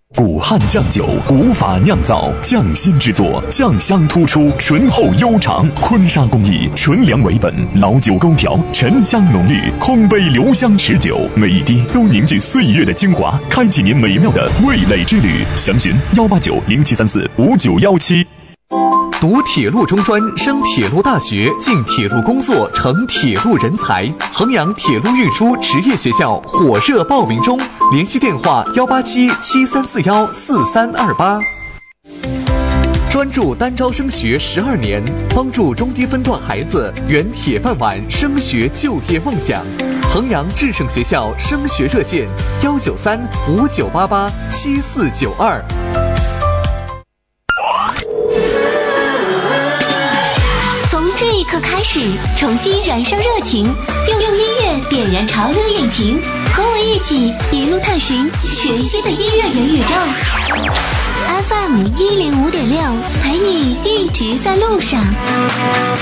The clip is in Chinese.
古汉酱酒，古法酿造，匠心制作，酱香突出，醇厚悠长。坤沙工艺，纯粮为本，老酒勾调，沉香浓郁，空杯留香持久，每一滴都凝聚岁月的精华，开启您美妙的味蕾之旅。详询18907345917。 读铁路中专，升铁路大学，进铁路工作，成铁路人才。衡阳铁路运输职业学校火热报名中，联系电话18773414328。专注单招升学12年，帮助中低分段孩子圆铁饭碗升学就业梦想。衡阳智胜学校升学热线19359887492。 这一刻开始，重新燃烧热情，用音乐点燃潮流引擎，和我一起一路探寻全新的音乐元宇宙。FM105.6，陪你一直在路上。